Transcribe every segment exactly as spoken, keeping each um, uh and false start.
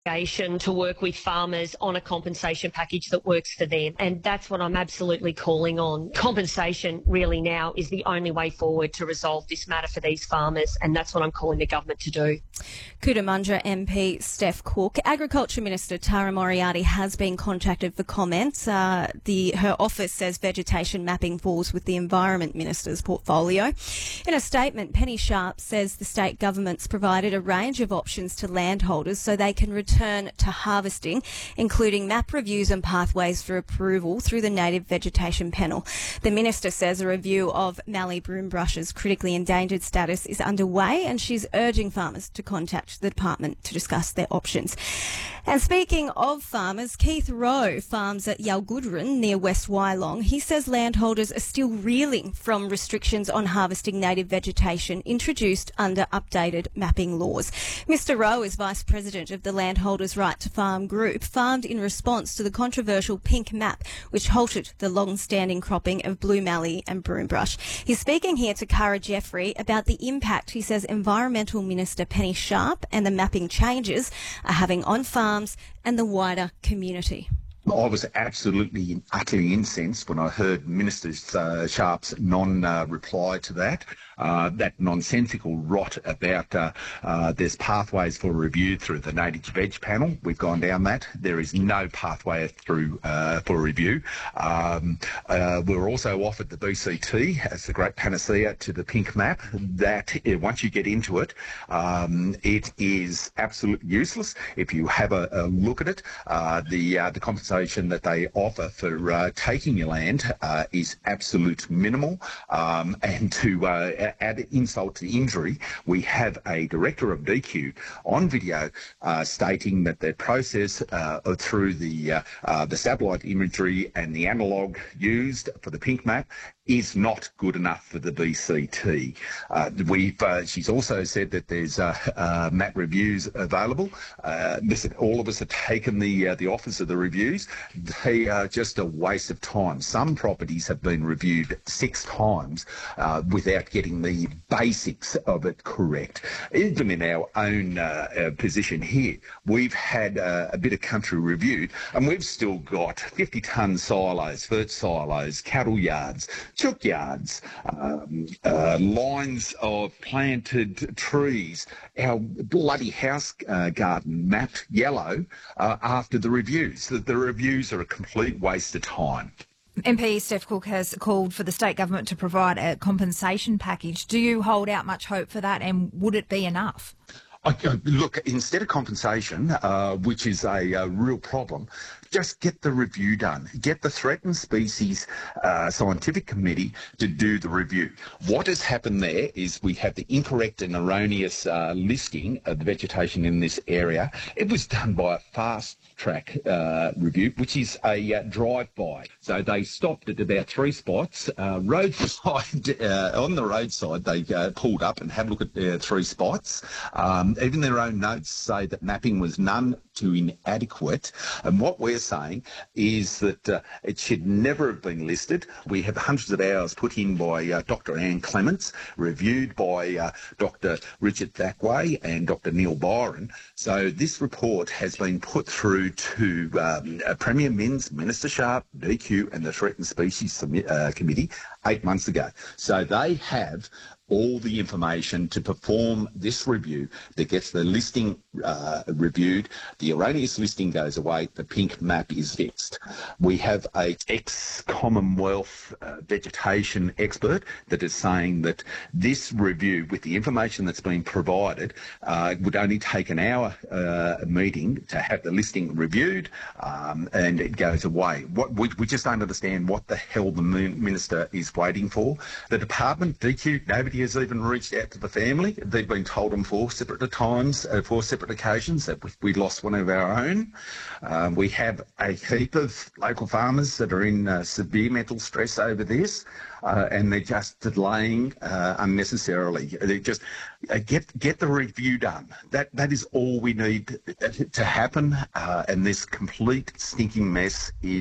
to work with farmers on a compensation package that works for them. And that's what I'm absolutely calling on. Compensation really now is the only way forward to resolve this matter for these farmers, and that's what I'm calling the government to do. Cootamundra M P Steph Cook. Agriculture Minister Tara Moriarty has been contacted for comments. Uh, the her office says vegetation mapping falls with the Environment Minister's portfolio. In a statement, Penny Sharp says the state government's provided a range of options to landholders so they can return to harvesting, including map reviews and pathways for approval through the Native Vegetation Panel. The minister says a review of Mallee Broombrush's critically endangered status is underway, and she's urging farmers to contact the department to discuss their options. And speaking of farmers, Keith Rowe farms at Yalgoodran near West Wyalong. He says landholders are still reeling from restrictions on harvesting native vegetation introduced under updated mapping laws. Mister Rowe is Vice President of the Landholders' Right to Farm group, farmed in response to the controversial pink map, which halted the long-standing cropping of blue mallee and broombrush. He's speaking here to Cara Jeffrey about the impact, he says, Environmental Minister Penny Sharp and the mapping changes are having on farms and the wider community. I was absolutely and utterly incensed when I heard Minister uh, Sharp's non-reply uh, to that. Uh, that nonsensical rot about uh, uh, there's pathways for review through the Native Veg Panel. We've gone down that. There is no pathway through uh, for review. Um, uh, we were also offered the B C T as the great panacea to the pink map. That uh, once you get into it, um, it is absolutely useless. If you have a, a look at it, uh, the uh, the compensation that they offer for uh, taking your land uh, is absolute minimal. Um, and to uh, add insult to injury, we have a director of D Q on video uh, stating that their process uh, through the uh, uh, the satellite imagery and the analogue used for the pink map is not good enough for the B C T. Uh, we've, uh, she's also said that there's uh, uh, map reviews available. Uh, listen, all of us have taken the uh, the offers of the reviews. They are just a waste of time. Some properties have been reviewed six times uh, without getting the basics of it correct. Even in our own uh, uh, position here, we've had uh, a bit of country reviewed, and we've still got fifty tonne silos, vert silos, cattle yards, chook yards, um, uh, lines of planted trees, our bloody house uh, garden mapped yellow uh, after the reviews. The, the reviews are a complete waste of time. M P Steph Cook has called for the state government to provide a compensation package. Do you hold out much hope for that, and would it be enough? Okay, look, instead of compensation, uh, which is a, a real problem, just get the review done. Get the Threatened Species uh, Scientific Committee to do the review. What has happened there is we have the incorrect and erroneous uh, listing of the vegetation in this area. It was done by a fast track uh, review, which is a uh, drive-by. So they stopped at about three spots. Uh, roadside, uh, on the roadside, they uh, pulled up and had a look at uh, three spots. Um, even their own notes say that mapping was none to inadequate. And what we're saying is that uh, it should never have been listed. We have hundreds of hours put in by uh, Doctor Anne Clements, reviewed by uh, Doctor Richard Thackway and Doctor Neil Byron. So this report has been put through to um, uh, Premier Minns, Minister Sharp, D Q and the Threatened Species uh, Committee eight months ago. So they have all the information to perform this review that gets the listing uh, reviewed. The erroneous listing goes away. The pink map is fixed. We have a ex-Commonwealth uh, vegetation expert that is saying that this review, with the information that's been provided, uh, would only take an hour uh, meeting to have the listing reviewed, um, and it goes away. What we, we just don't understand what the hell the minister is waiting for. The department, D Q, nobody has even reached out to the family. They've been told on four separate times, uh, four separate occasions, that we, we lost one of our own. Um, we have a heap of local farmers that are in uh, severe mental stress over this, uh, and they're just delaying uh, unnecessarily. They just uh, get get the review done. That that is all we need to happen, uh, and this complete stinking mess is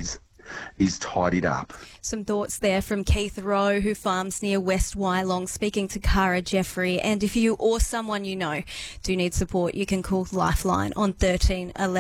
is tidied up. Some thoughts there from Keith Rowe, who farms near West Wyalong, speaking to Cara Jeffrey. And if you or someone you know do need support, you can call Lifeline on thirteen eleven.